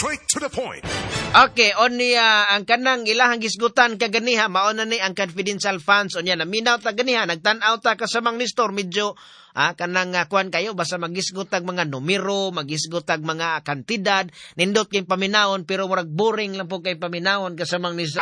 Straight to the point. Okay, on niya ang kanang ilahang gisgutan kaganiha mao na ni ang confidential funds on niya naminaw ta ganiha nagtan-aw ta kasamang ni store medyo kanang kuan kayo basta magisgutag mga numero, magisgutag mga kantidad, nindot kay paminawon pero murag boring lang po kay paminawon kasamang ni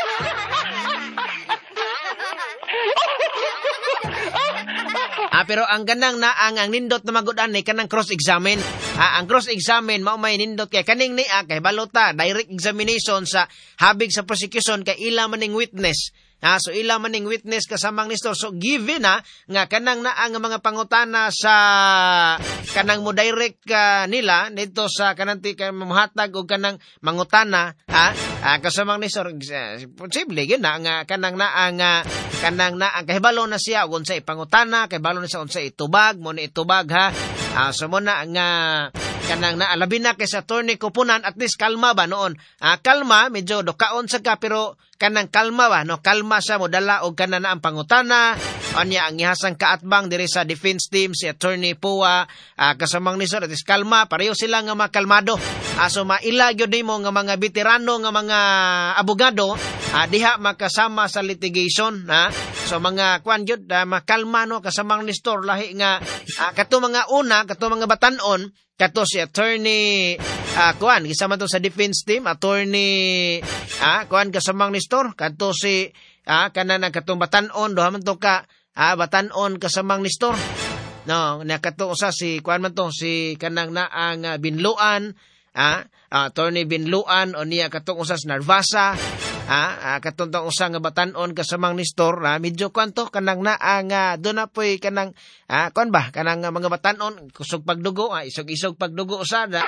pero ang ganang na ang nindot na magudan ni kanang cross-examine. Ang cross-examine mao may nindot kay kaning ni kay balota direct examination sa habig sa prosecution kay ila maning witness. So ila maning witness kasamang ni store. So given nga kanang na ang mga pangutana sa kanang mo direct nila dito sa kanang mahatag og kanang mangutana kasamang ni store posible gyud na nga kanang na ang kahibalo na siya kung sa ipangutana, kahibalo na siya kung sa itubag, mo na itubag so mo na nga kanang na alabi na kay sa attorney Kupunan at least kalma ba noon. Kalma, medyo dokaon sa ka pero kanang kalma ba no, kalma siya mo dala og kanang na ang pangutana. Anya ang ihasang kaatbang diri sa defense team si attorney Pua kasamang ni sir at least kalma, pareho sila nga makalmado. So maila gyud nimo nga mga veterano nga mga abogado diha makasama sa litigation so mga kwan gyud makalma no kasamang ni store lahi nga kato mga una kato mga batan-on kato si attorney kuan gisama to sa defense team attorney kuan kasamang ni store kato si kanang katong batan-on duha man to ka batan-on kasamang ni store no nakato usa si kuan man to si kanang na ang Binluan attorney Binluan o niya katong usa sa Narvasa katong tong usa nga batan-on kasamang ni store medyo kwanto kanang na ang do na poy kanang kon ba kanang mga batan-on kusog pagdugo isog-isog pagdugo usada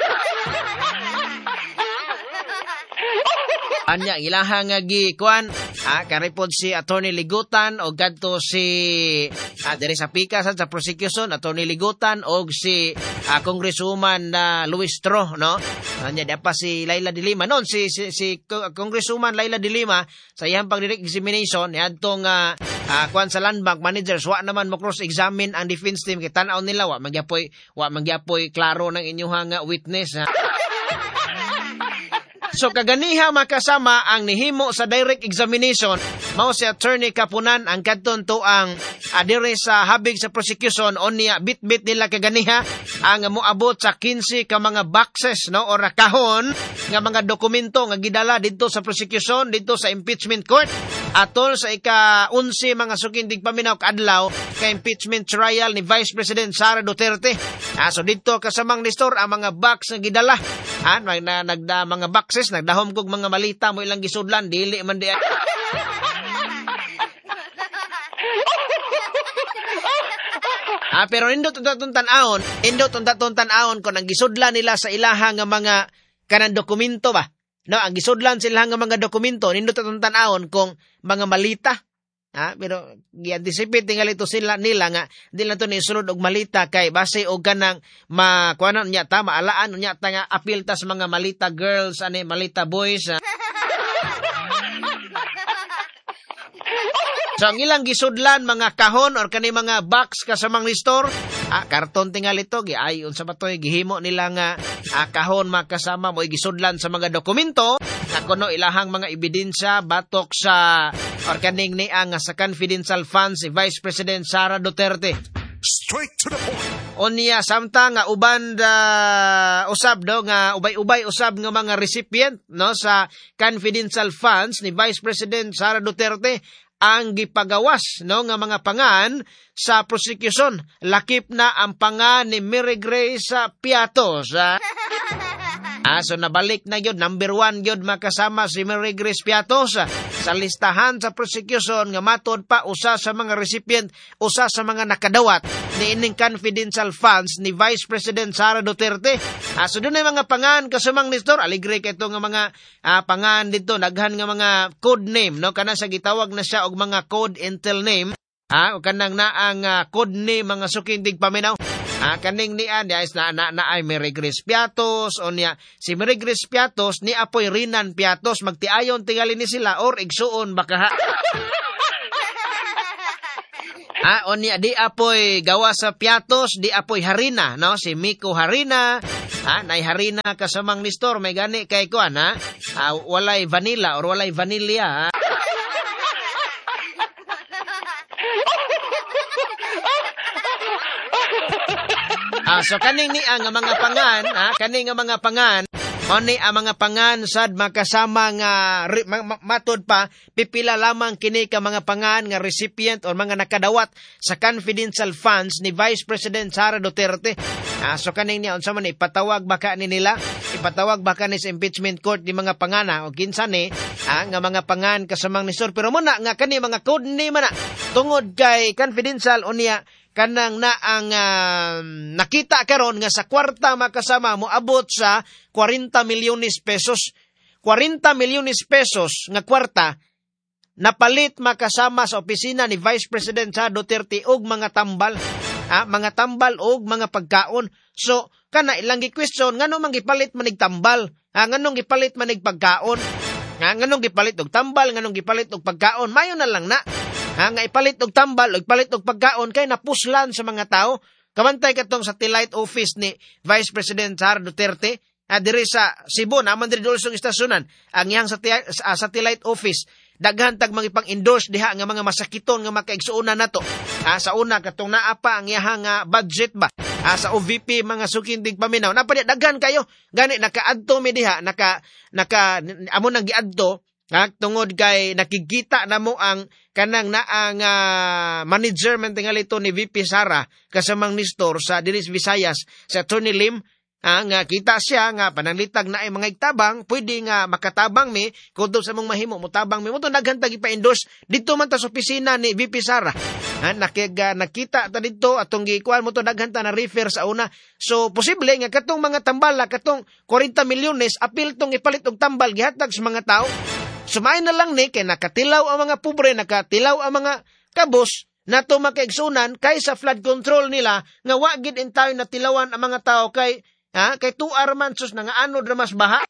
anya ilahang gi kuan karipod si attorney Ligutan o kadto si diri sa pika sa prosecution attorney Ligutan og si congresswoman Luis Tro no anya pa si Laila de Lima non si congresswoman Laila de Lima sa iyang pag-direct examination niadtong kuan sa land bank managers wa naman mo cross examine ang defense team kay tan-aw nila wa magyapoy klaro ng inyong witness So kaganiha makasama ang nihimo sa direct examination mao si attorney Kapunan ang kadton to ang adire sa habig sa prosecution on niya bit-bit nila kaganiha ang moabot sa 15 ka mga boxes no or kahon nga mga dokumento nga gidala didto sa prosecution didto sa impeachment court atol sa ika-11 mga sukindig paminaw kadlaw ka impeachment trial ni Vice President Sara Duterte. So didto kasamang listor ang mga box nga gidala mga boxes nagdahom kog mga malita mo ilang gisudlan dili man di pero indot unta tan-aon kon ang gisudlan nila sa ilaha nga mga kanang dokumento ba no ang gisudlan sila nga mga dokumento indot tan-aon kung mga malita pero gi-anticipate tingali to sila nila nga dili na to ni sulod og malita kay base og kanang makuanon nya ta maalaan nya ta nga apil ta sa mga malita girls malita boys So ang ilang gisudlan mga kahon or kani mga box kasamang listor karton tingali to giayon sa batoy gihimo nila nga kahon makasama mo gisudlan sa mga dokumento na kuno ilahang mga ebidensya batok sa or kaning ni ang sa confidential funds si Vice President Sara Duterte. Straight to the point. Onya samtang nga uban usab do nga ubay-ubay usab nga mga recipient no sa confidential funds ni Vice President Sara Duterte ang gipagawas no nga mga pangan sa prosecution lakip na ang pangan ni Mary Grace Piatos so nabalik na yun number 1 yun makasama si Mary Grace Piatos sa listahan sa prosecution nga matod pa usa sa mga recipient usa sa mga nakadawat ni ining confidential funds ni Vice President Sara Duterte so doon ay mga pangan kasamang nistor aligre kay ito nga mga pangan dito daghan nga mga code name no kana sa gitawag na siya og mga code intel name o kanang na ang code name mga sukindig paminaw kaning ni is na ay Mary Grace Piatos o niya si Mary Grace Piatos ni apoy Rinan Piatos magtiayon tingali ni sila or igsuon baka o niya di apoy gawa sa Piatos di apoy Harina no si Miko Harina Nay harina kasamang Nestor, may gani kay kuan walay vanilla or walay vanilya. So kaning ni ang mga pangan, kaning nga mga pangan, oni ang mga pangan sad makasama nga matod pa pipila lamang kini ka mga pangan nga recipient or mga nakadawat sa confidential funds ni Vice President Sara Duterte. So kaning ni unsa man ipatawag baka ni nila, ipatawag baka ni sa impeachment court ni mga pangana o kinsa ni nga mga pangan kasamang Nestor. Pero muna nga kani mga code ni man tungod kay confidential unya kanang na ang nakita karon nga sa kwarta makasama mo abot sa 40 milyones pesos. 40 milyones pesos nga kwarta napalit makasama sa opisina ni Vice President sa Duterte og mga tambal. Mga tambal og mga pagkaon. So kana ilang gi-question ngano man gipalit manig tambal? Nganong gipalit manig pagkaon? Nganong gipalit og tambal, nganong gipalit og pagkaon? Mayo na lang na. Nga ipalit og tambal, o ipalit og pagkaon, kay napuslan sa mga tao. Kamantay katong satellite office ni Vice President Sara Duterte, diri sa Cebu, naman diri dulsong istasyonan, ang iyang satellite office, daghan tag magipang-endorse diha nga mga masakiton nga makaigsuuna nato. Sa una, katong naapa ang iyang budget ba? Sa OVP, mga sukindig paminaw. Napadi, daghan kayo. Gani, naka-adto mi diha, amo nang gi-adto, tungod kay nakikita na mo ang kanang na ang manager man tingali ito ni VP Sara kasamang Nestor sa Diris Visayas sa Attorney Lim nga kita siya nga pananglitag na ay mga igtabang pwede nga makatabang mi kung sa mong mahimo mutabang mi mo to naghantag ipa-endorse dito man ta sa opisina ni VP Sara. Nakita ta dito atong gikuan mo to naghanta na refer sa una. So posible nga katong mga tambala katong 40 milyones apil tong ipalit og tambal gihatag sa mga tao. Sumay na lang ni kay nakatilaw ang mga pobre, nakatilaw ang mga kabos na to makaigsunan kay sa flood control nila nga wa gid intayo natilawan ang mga tao kay tuar man sus nga ano ra mas baha.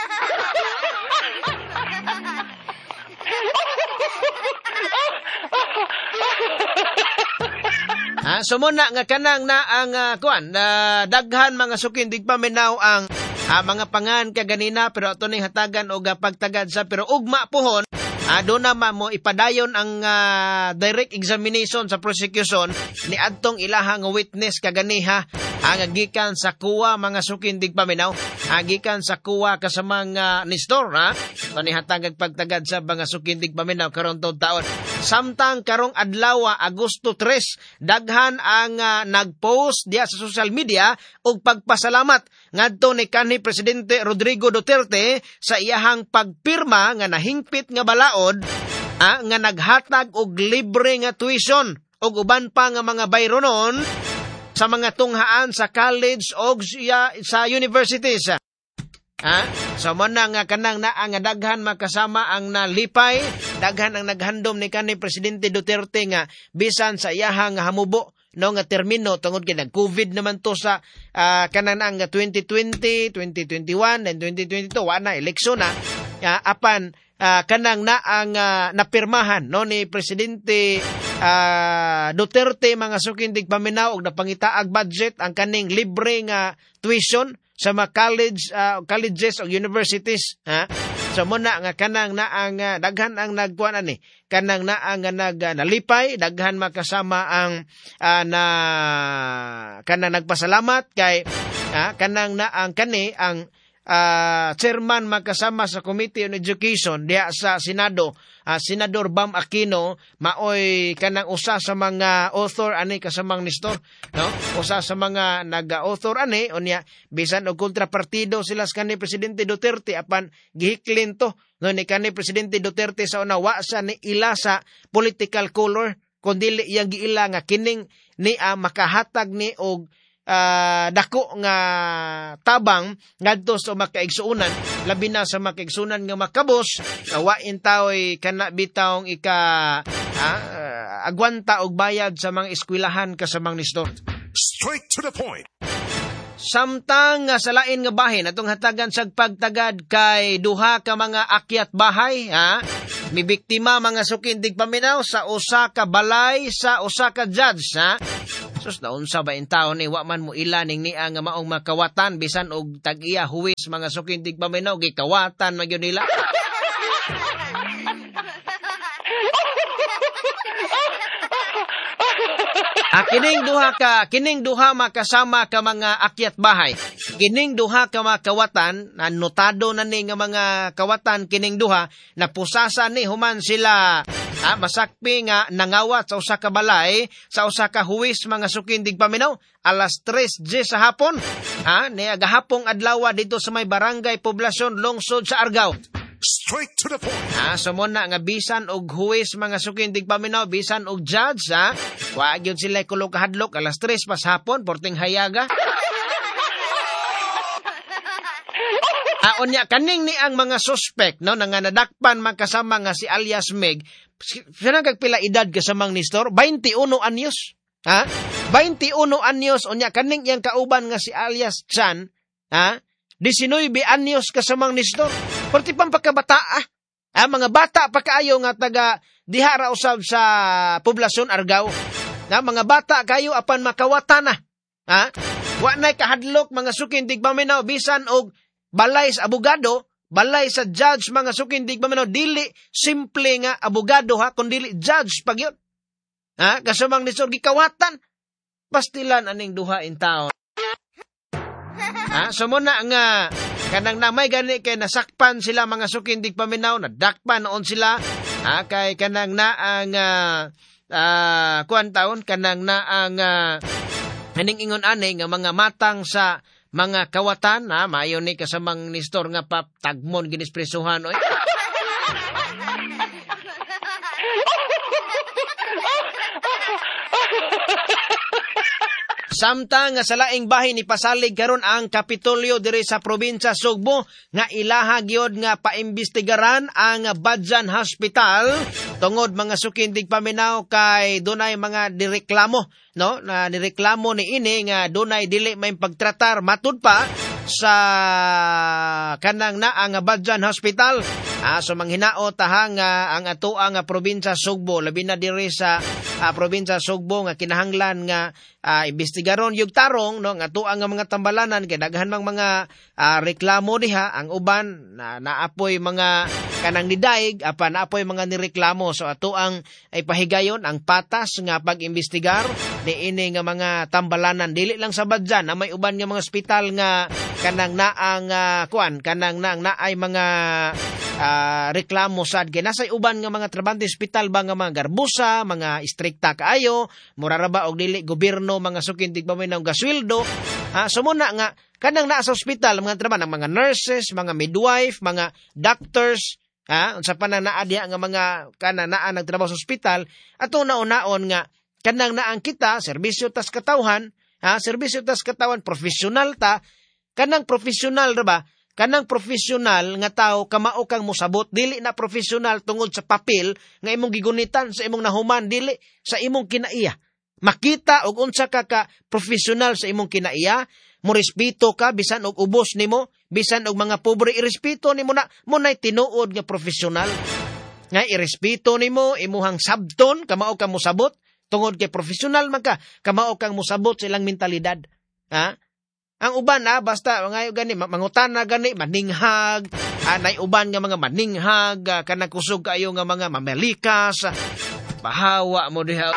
Sumuna nga kanang na ang daghan mga sukindig paminaw ang mga pangan kaganina pero ato ning hatagan og pagtagad sa pero ugma pohon doon naman mo ipadayon ang direct examination sa prosecution ni adtong ilahang witness kaganiha gikan sa kuwa mga sukindig paminaw gikan sa kuwa kasamang Nestor ito ni hatagag pagtagad sa mga sukindig paminaw karon taon samtang karong adlaw Agosto 3 daghan ang nagpost diya sa social media og pagpasalamat ngadto ni kanhi Presidente Rodrigo Duterte sa iyahang pagpirma nga nahingpit nga balaod nga naghatag og libre nga tuition og uban pa nga mga bayronon sa mga tunghaan sa college o sa universities. So man nga kanang na ang daghan makasama ang nalipay, daghan ang naghandom ni kanhi Presidente Duterte nga bisan sa iyahang hamubo no nga termino tungod kay nag-COVID naman to sa kanang ang 2020, 2021 and 2022 wa na eleksyon apan kanang na ang napirmahan no ni Presidente Duterte mga sukindig paminaw og napangitaag budget ang kaning libre nga tuition sa mga colleges o universities so muna nga kanang na ang daghan ang nagkuan ani kanang na ang nalipay daghan makasama ang kanang nagpasalamat kay kanang na ang kani ang chairman makasama sa Committee on Education diya sa Senado, Senador Bam Aquino, maoy kanang usa sa mga author ani kasamang Nestor, no? Usa sa mga nag-author ani unya bisan og kontrapartido sila sa kanhi Presidente Duterte apan gihiklin to no ni kanhi Presidente Duterte sa una wa sa ni ila sa political color kundi iyang giila nga kining ni makahatag ni og dako nga tabang ngadto sa makaigsuunan labi na sa makaigsunan nga makabos wa intaoy kana bitawng agwanta og bayad sa mga eskwelahan kasamang Nestor. Straight to the point. Samtang sa lain nga bahin atong hatagan sa pagtagad kay duha ka mga akyat bahay mibiktima mga sukindig paminaw sa usa ka balay sa usa ka judge So Sus naunsa ba in taon ni wa man mo ila ning niya nga maong makawatan bisan og tag-iya huwis mga sukindig paminaw gikawatan man gyud nila. Kining duha makasama ka mga akyat bahay. Kining duha ka mga kawatan, notado na ni nga mga kawatan kining duha, napusasa ni human sila masakpi nga nangawat sa usa ka balay, sa usa ka huwis mga sukindig paminaw, alas 3:00 sa hapon. Niya gahapong adlaw dito sa may barangay poblasyon lungsod sa Argao. Straight to the point. Sumuna nga bisan og huwis mga sukindig paminaw, bisan og judge, wa gyud sila kulog kahadlok alas 3 pa sa hapon, porting hayaga. Unya kaning ni ang mga suspect no nga nadakpan magkasama nga si alias Meg. Sino kagpila edad kasamang Nestor? 21 anyos. 21 anyos unya kaning yang kauban nga si alias Chan, 19 anyos kasamang Nestor. Perti pang pagkabata, mga bata pa kaayo nga taga diha ra usab sa poblasyon Argao. Mga bata kayo apan makawatan na. Wa nay kahadlok mga sukindig paminaw bisan og balay sa abogado, balay sa judge mga sukindig paminaw, dili simple nga abogado kundi judge pag yun. Kasamang Nestor gikawatan. Pastilan aning duha in taon. Sumuna nga kanang namay gani kay nasakpan sila mga sukindig paminaw, nadakpan noon sila, kay kanang naang kuan taon, kanang naang haning ingon ani nga mga matang sa mga kawatan, maayo ni kasamang Nestor nga tagmon ginispresuhan oy. Samtang nga sa laing bahin ni pasalig karon ang Kapitolyo diri sa probinsya Sugbo nga ilaha gyud nga paimbestigaran ang Badjan Hospital tungod mga sukindig paminaw kay dunay mga direklamo no na direklamo ni ini nga dunay dili may pagtratar matud pa sa kanang na ang Badjan Hospital. So manghinaot nga ang atoa nga probinsya Sugbo labi na diri sa probinsya Sugbo nga kinahanglan nga imbestigaron yung tarong no nga atoa nga mga tambalanan kay daghan mang mga reklamo diha, ang uban naapoy mga kanang nidaig apan naapoy mga nireklamo. So atoang ay pahigayon ang patas nga pag-imbestigar ni ini nga mga tambalanan dili lang sa Badjan na may uban nga mga ospital nga kanang naang kanang naang naay mga reklamo sad kay nasay uban nga mga trabante ospital ba nga mga garbusa, mga istrikta kaayo, mura ra ba og dili gobyerno mga sukindig paminaw gasweldo. Sumuna nga kanang naa sa ospital mga trabaho ng mga nurses, mga midwife, mga doctors, unsa pa na naa diha nga mga kanang naa nagtrabaho sa ospital, ato naon-naon nga kanang naang kita serbisyo tas katawhan, serbisyo tas katawhan professional ta, kanang professional ra ba? Kanang professional nga tao kamao kang mosabot, dili na professional tungod sa papel nga imong gigunitan sa imong nahuman, dili sa imong kinaiya. Makita og unsa ka professional sa imong kinaiya, mo respeto ka bisan og ubos nimo, bisan og mga pobre irespeto nimo na mo nay tinuod nga professional. Nga irespeto nimo imuhang sabton kamao kang mosabot tungod kay professional man ka, kamao kang mosabot sa ilang mentalidad. Ang uban basta ngayo gani mangutana gani maninghag, nay uban nga mga maninghag, kanang kusog kayo nga mga mamelikas, bahawa mo diha.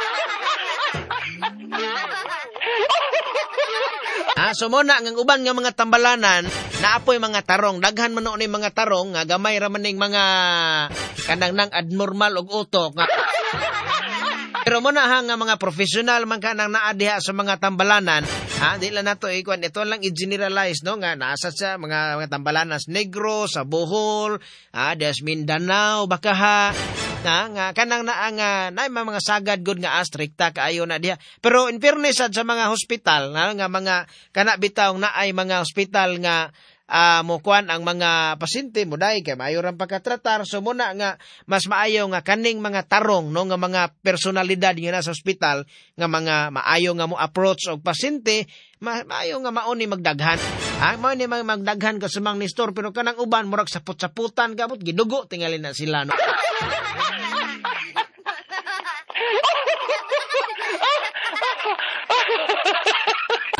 Sumuna ang uban nga mga tambalanan naapoy mga tarong, daghan man ni mga tarong nga gamay ra maning mga kanang nang abnormal og utok nga. Pero muna nga mga professional man kanang naa diha sa mga tambalanan, di lang nato ikuan, ito lang i-generalize no nga nasa sa mga tambalanan sa Negros, sa Bohol, des Mindanao baka nga kanang naa nga nay mga sagad gud nga strikta kaayo na diha. Pero in fairness sa mga hospital nga mga kana bitaw naay mga hospital nga mukuan ang mga pasyente mo dai kay maayo ra pagkatratar. So muna nga mas maayo nga kaning mga tarong no nga mga personalidad nga nasa ospital nga mga maayo nga mo approach og pasyente, maayo nga mauni magdaghan. Mao ni magdaghan ka sumang Nestor, pero kanang uban murag saput-saputan kabut gidugo tingali na sila no.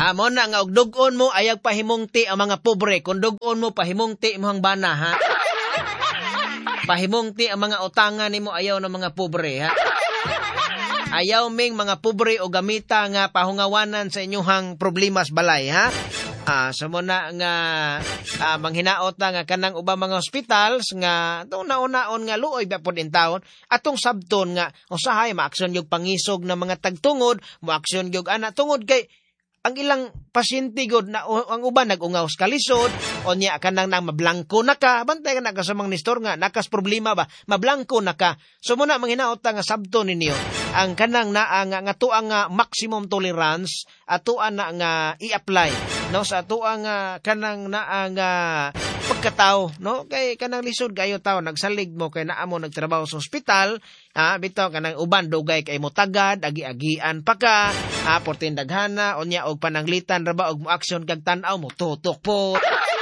Mo na nga og dug-on mo ayag pahimungti ang mga pobre, kung dug-on mo pahimungti imong bana ha. Pahimungti ang mga utangan nimo ayaw ng mga pobre ha. Ayaw ming mga pobre o gamita nga pahungawanan sa inyong problemas balay ha. So mo na nga manghinaot na nga kanang ubang mga hospitals nga itong nauna-on nga luoy ba pod in taon atong sabton nga usahay maaksyon yung pangisog ng mga tagtungod, maaksyon yung tungod kay ang ilang pasyente god na ang uban nag-ungaw sa kalisod o niya kanang nang mablangko na ka bantay ka na kasamang nistor nga nakas problema ba mablangko na ka. So muna manghinaot nga sabton ninyo ang kanang naa nga tuang maximum tolerance atuan na nga i-apply no sa tuang kanang naa nga pagkatao no kay kanang lisod kayo tao nagsalig mo kay naa mo nagtrabaho sa ospital bitaw kanang uban dugay kay mo tagad agi-agian pa ka portin daghana unya og pananglitan ra ba og mo aksyon kag tan-aw mo tutok po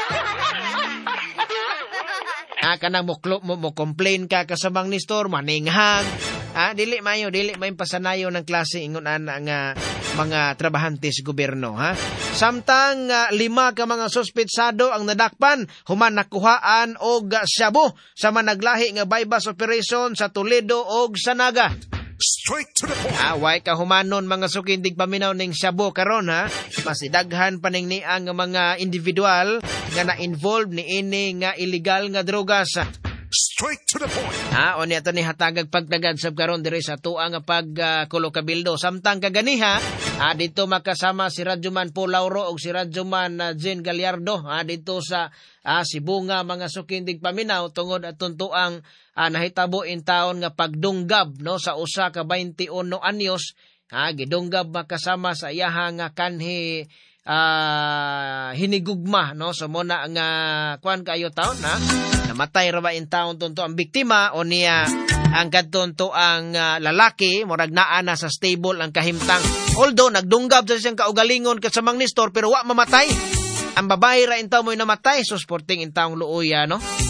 kanang mo complain ka kasamang ni store maninghang dili mayo pasanayo ng klase ingon ana nga mga trabahante sa gobyerno ha. Samtang 5 ka mga suspetsado ang nadakpan human nakuhaan og shabu sa managlahi nga bypass operation sa Toledo og Sanaga. Straight to the point. Way ka humanon mga sukindig paminaw ning shabu karon ha. Masidaghan pa ning niang mga individual nga na-involved ni ini nga illegal nga drogas. Straight to the point. Oni ato ni hatagag pagtagad sab karon diri sa tuang pagkulokabildo. Samtang kaganiha, dito makasama si Radyoman Paul Lauro og si Radyoman Jen Gallardo dito sa Cebu nga mga sukindig paminaw tungod atong tuang nahitabo in taon nga pagdunggab no sa usa ka 21 anyos gidunggab makasama sa iyaha nga kanhi hinigugma no so muna nga kuan kayo taon namatay ra ba in taon tunto ang biktima o niya ang kadtunto ang lalaki murag naa na sa stable ang kahimtang although nagdunggab sa siyang kaugalingon kasamang nistor pero wa mamatay ang babae ra in taon mo'y namatay so sporting in taong luoy no